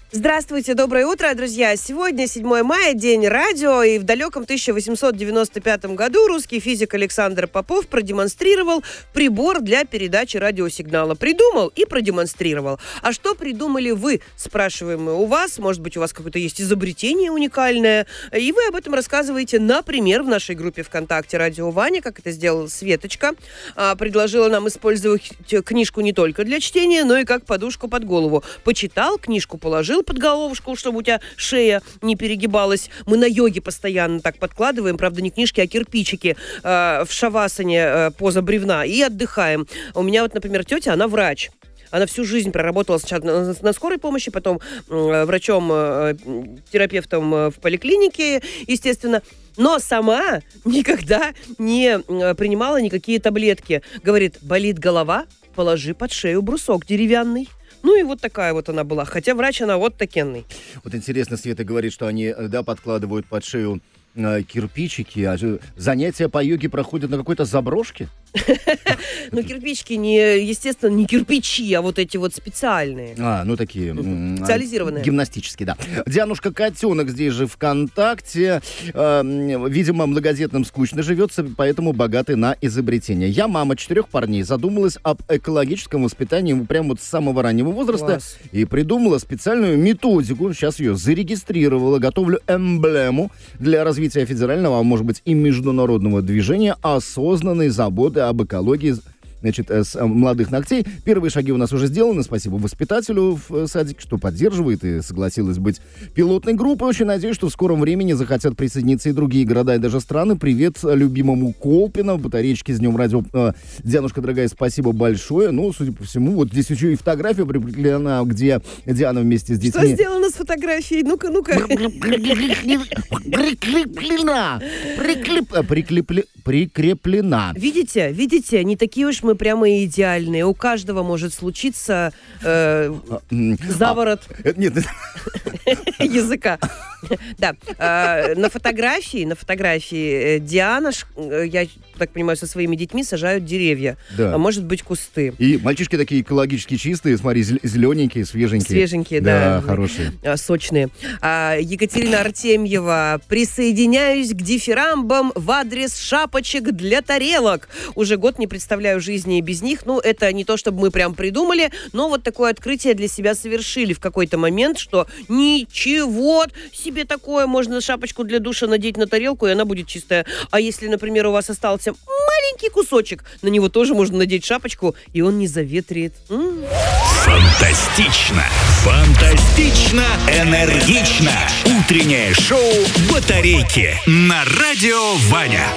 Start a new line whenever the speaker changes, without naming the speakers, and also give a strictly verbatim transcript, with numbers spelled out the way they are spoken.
Здравствуйте, доброе утро, друзья. Сегодня седьмое мая, день радио, и в далеком тысяча восемьсот девяносто пятом году русский физик Александр Попов продемонстрировал прибор для передачи радиосигнала. Придумал и продемонстрировал. А что придумали вы, спрашиваем мы у вас. Может быть, у вас какое-то есть изобретение уникальное, и вы об этом рассказываете, например, в нашей группе ВКонтакте «Радио Ваня», как это сделала Светочка. Предложила нам использовать книжку не только для чтения, но и как подушку под голову. Почитал, книжку положил под головушку, чтобы у тебя шея не перегибалась. Мы на йоге постоянно так подкладываем, правда, не книжки, а кирпичики э, в шавасане, э, поза бревна, и отдыхаем. У меня вот, например, тетя, она врач. Она всю жизнь проработала сначала на, на скорой помощи, потом э, врачом, э, терапевтом э, в поликлинике, естественно. Но сама никогда не э, принимала никакие таблетки. Говорит, болит голова, положи под шею брусок деревянный. Ну и вот такая вот она была. Хотя врач она вот такенный.
Вот интересно, Света говорит, что они, да, подкладывают под шею э, кирпичики, а же занятия по йоге проходят на какой-то заброшке?
Ну, кирпичики, не, естественно, не кирпичи, а вот эти вот специальные.
А, ну такие...
Специализированные.
Гимнастические, да. Дианушка Котенок здесь же ВКонтакте. Э, видимо, многодетным скучно живется, поэтому богаты на изобретения. Я мама четырех парней, задумалась об экологическом воспитании прямо вот с самого раннего возраста.
Класс.
И придумала специальную методику. Сейчас ее зарегистрировала. Готовлю эмблему для развития федерального, а может быть и международного движения осознанной заботы об экологии, значит, с молодых ногтей. Первые шаги у нас уже сделаны. Спасибо воспитателю в садике, что поддерживает и согласилась быть пилотной группой. Очень надеюсь, что в скором времени захотят присоединиться и другие города и даже страны. Привет любимому Колпино. Батареечки с днем радио. Дианушка, дорогая, спасибо большое. Ну, судя по всему, вот здесь еще и фотография прикреплена, где Диана вместе с детьми...
Что сделано с фотографией? Ну-ка, ну-ка.
Прикреплена. Прикреплена.
Видите? Видите? Не такие уж мы прямо идеальные. У каждого может случиться э, заворот
а, нет,
языка. Да. Э, на фотографии, на фотографии Диана, я так понимаю, со своими детьми сажают деревья.
Да.
А может быть, кусты.
И мальчишки такие экологически чистые, смотри, зелененькие, свеженькие.
Свеженькие, да.
Да, хорошие.
Сочные. А, Екатерина Артемьева. Присоединяюсь к дифирамбам в адрес шапочек для тарелок. Уже год не представляю жизни без них. Ну, это не то, чтобы мы прям придумали, но вот такое открытие для себя совершили в какой-то момент, что ничего себе такое, можно шапочку для душа надеть на тарелку, и она будет чистая. А если, например, у вас остался маленький кусочек, на него тоже можно надеть шапочку, и он не заветрит. М-м.
Фантастично! Фантастично! Энергично! Утреннее шоу «Батарейки» на Радио Ваня.